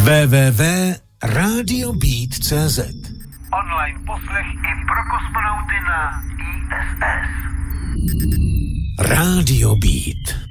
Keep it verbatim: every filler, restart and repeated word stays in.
w w w tečka radio beat tečka cé zet. Online poslech i pro kosmonauty na í es es. Radio Beat.